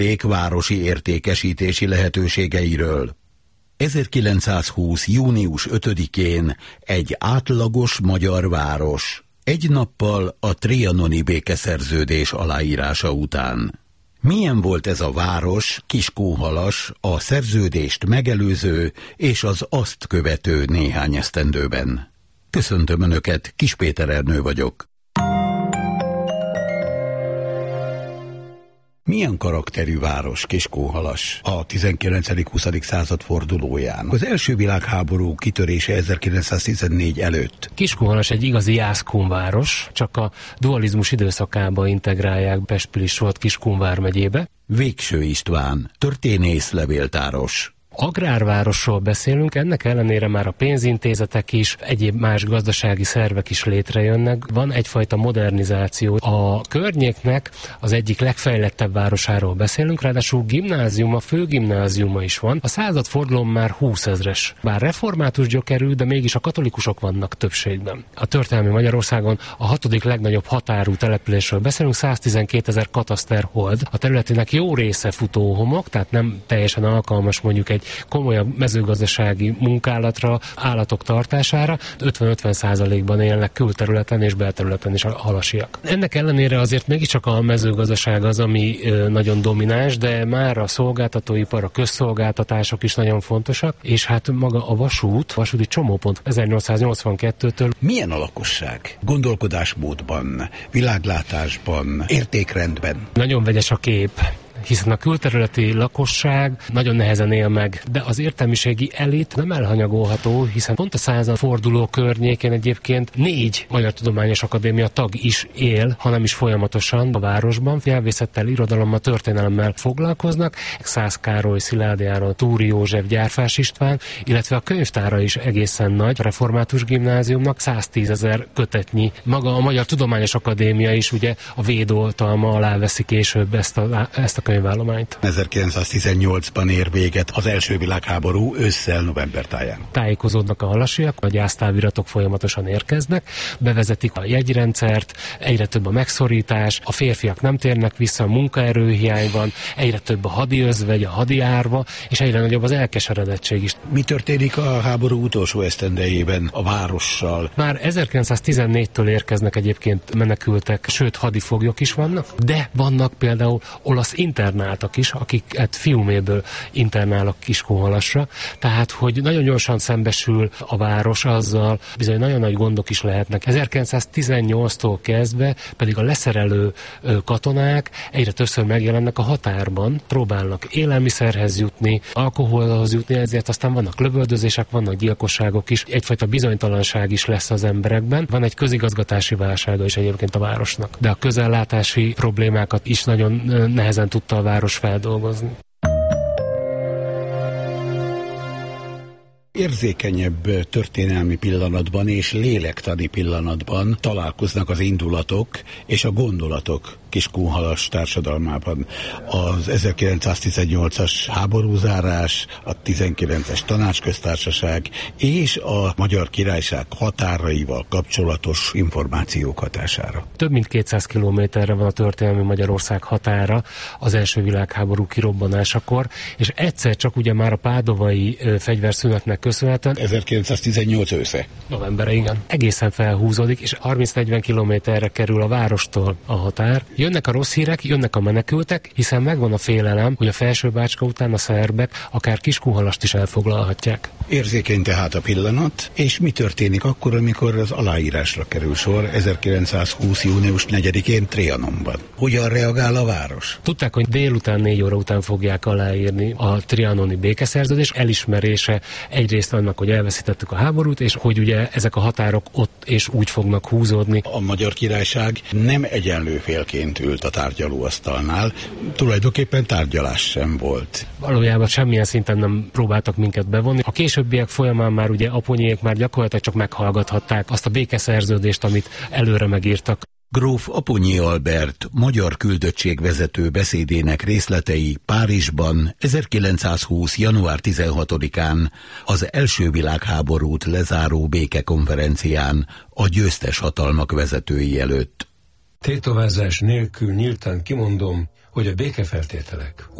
városi értékesítési lehetőségeiről. 1920. június 5-én egy átlagos magyar város, egy nappal a trianoni békeszerződés aláírása után. Milyen volt ez a város, Kiskunhalas, a szerződést megelőző és az azt követő néhány esztendőben? Köszöntöm Önöket, Kis Péter Ernő vagyok. Milyen karakterű város Kiskunhalas a 19.-20. század fordulóján, az első világháború kitörése 1914 előtt? Kiskunhalas egy igazi jászkunváros, csak a dualizmus időszakában integrálják Pest-Pilis-Solt Kiskun vármegyébe. Végső István, történész, levéltáros. Agrárvárosról beszélünk, ennek ellenére már a pénzintézetek is, egyéb más gazdasági szervek is létrejönnek. Van egyfajta modernizáció. A környéknek az egyik legfejlettebb városáról beszélünk, ráadásul gimnáziuma, főgimnáziuma is van. A századfordulón már 20 000-es. Bár református gyökerű, de mégis a katolikusok vannak többségben. A történelmi Magyarországon a 6. legnagyobb határú településről beszélünk, 112 000 kataszterhold. A területének jó része futóhomok, tehát nem teljesen alkalmas mondjuk egy komolyabb mezőgazdasági munkálatra, állatok tartására, 50-50%-ban élnek külterületen és belterületen is a halasiak. Ennek ellenére azért mégiscsak a mezőgazdaság az, ami nagyon domináns, de már a szolgáltatóipar, a közszolgáltatások is nagyon fontosak, és hát maga a vasúti csomópont 1882-től. Milyen a lakosság? Gondolkodásmódban, világlátásban, értékrendben? Nagyon vegyes a kép, hiszen a külterületi lakosság nagyon nehezen él meg, de az értelmiségi elit nem elhanyagolható, hiszen pont a századforduló környékén egyébként 4 Magyar Tudományos Akadémia tag is él, hanem is folyamatosan a városban. Nyelvészettel, irodalommal, történelemmel foglalkoznak. Szász Károly, Szilády Áron, Túri József, Gyárfás István, illetve a könyvtára is egészen nagy, a református gimnáziumnak 110 000 kötetnyi. Maga a Magyar Tudományos Akadémia is ugye a védoltalma alá veszi később ezt a könyvállományt. 1918-ban ér véget az első világháború ősszel november táján. Tájékozódnak a halasiak, a gyásztáviratok folyamatosan érkeznek, bevezetik a jegyrendszert, egyre több a megszorítás, a férfiak nem térnek vissza, a munkaerőhiányban, egyre több a hadi özvegy, a hadi árva, és egyre nagyobb az elkeseredettség is. Mi történik a háború utolsó esztendejében a várossal? Már 1914-től érkeznek egyébként menekültek, sőt hadifoglyok is vannak, de vannak például olasz internáltak is, akiket Fiuméből internálnak Kiskunhalasra, tehát hogy nagyon gyorsan szembesül a város azzal, bizony nagyon nagy gondok is lehetnek. 1918-tól kezdve pedig a leszerelő katonák egyre többször megjelennek a határban, próbálnak élelmiszerhez jutni, alkoholhoz jutni, ezért aztán vannak lövöldözések, vannak gyilkosságok is, egyfajta bizonytalanság is lesz az emberekben. Van egy közigazgatási válsága is egyébként a városnak, de a közellátási problémákat is nagyon nehezen tudta a város feldolgozni. Érzékenyebb történelmi pillanatban és lélektani pillanatban találkoznak az indulatok és a gondolatok Kiskunhalas társadalmában. Az 1918-as háborúzárás, a 19-es tanácsköztársaság és a Magyar Királyság határaival kapcsolatos információk hatására. Több mint 200 kilométerre van a történelmi Magyarország határa az első világháború kirobbanásakor, és egyszer csak ugye már a pádovai fegyverszünetnek köszönhetően 1918 ősze. Novemberre, igen. Egészen felhúzódik, és 30-40 kilométerre kerül a várostól a határ. Jönnek a rossz hírek, jönnek a menekültek, hiszen megvan a félelem, hogy a Felsőbácska után a szerbek akár Kiskunhalast is elfoglalhatják. Érzékeny tehát a pillanat, és mi történik akkor, amikor az aláírásra kerül sor 1920. június 4-én Trianonban? Hogyan reagál a város? Tudták, hogy délután 4 óra után fogják aláírni a trianoni békeszerződés elismerése egyrészt annak, hogy elveszítettük a háborút, és hogy ugye ezek a határok ott és úgy fognak húzódni. A Magyar Királyság nem egyenlő félként ült a tárgyalóasztalnál, tulajdonképpen tárgyalás sem volt. Valójában semmilyen szinten nem próbáltak minket bevonni. A későbbiek folyamán már ugye Aponyék már gyakorlatilag csak meghallgathatták azt a békeszerződést, amit előre megírtak. Gróf Aponyi Albert magyar küldöttségvezető beszédének részletei Párizsban 1920. január 16-án az első világháborút lezáró békekonferencián a győztes hatalmak vezetői előtt. Tétovázás nélkül nyíltan kimondom, hogy a békefeltételek